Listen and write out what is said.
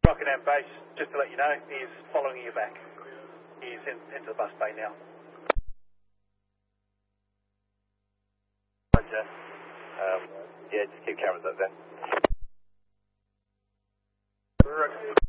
Rockingham base, just to let you know, is following you back. He's into the bus bay now. Roger. Yeah, just keep cameras up then.